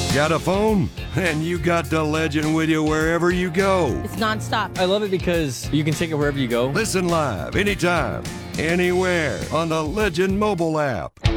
Got a phone? And you got the Legend with you wherever you go. It's nonstop. I love it because you can take it wherever you go. Listen live, anytime, anywhere on the Legend mobile app.